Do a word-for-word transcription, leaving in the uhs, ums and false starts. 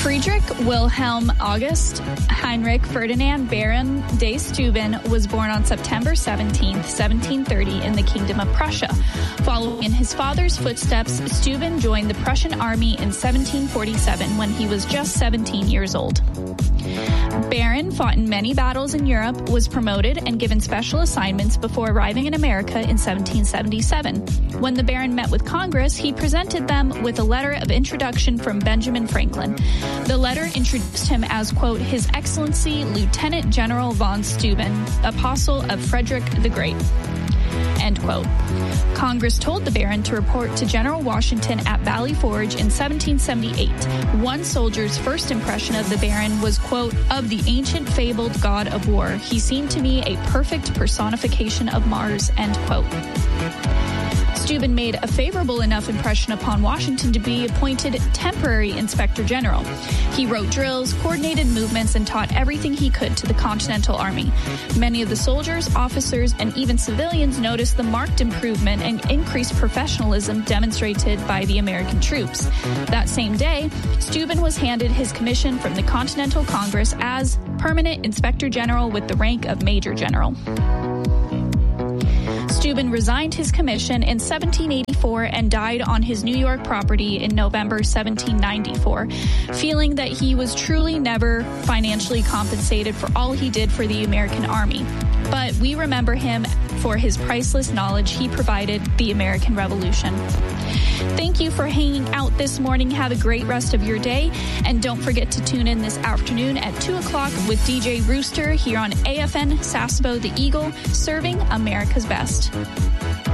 Friedrich Wilhelm August Heinrich Ferdinand Baron de Steuben was born on September seventeenth, seventeen thirty in the Kingdom of Prussia. Following in his father's footsteps, Steuben joined the Prussian army in seventeen forty-seven when he was just seventeen years old. Baron fought in many battles in Europe, was promoted and given special assignments before arriving in America in seventeen seventy-seven. When the Baron met with Congress, he presented them with a letter of introduction from Benjamin Franklin. The letter introduced him as, quote, His Excellency Lieutenant General von Steuben, Apostle of Frederick the Great. End quote. Congress told the Baron to report to General Washington at Valley Forge in seventeen seventy-eight. One soldier's first impression of the Baron was, quote, of the ancient fabled god of war. He seemed to me a perfect personification of Mars, end quote. Steuben made a favorable enough impression upon Washington to be appointed temporary inspector general. He wrote drills, coordinated movements, and taught everything he could to the Continental Army. Many of the soldiers, officers, and even civilians noticed the marked improvement and increased professionalism demonstrated by the American troops. That same day, Steuben was handed his commission from the Continental Congress as permanent inspector general with the rank of major general. Steuben resigned his commission in seventeen eighty-four and died on his New York property in November seventeen ninety-four, feeling that he was truly never financially compensated for all he did for the American Army. But we remember him for his priceless knowledge he provided the American Revolution. Thank you for hanging out this morning. Have a great rest of your day. And don't forget to tune in this afternoon at two o'clock with D J Rooster here on A F N Sasebo the Eagle, serving America's best.